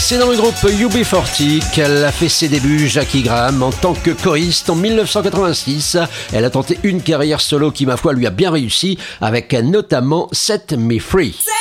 C'est dans le groupe UB40 qu'elle a fait ses débuts, Jackie Graham, en tant que choriste en 1986. Elle a tenté une carrière solo qui, ma foi, lui a bien réussi, avec notamment Set Me Free.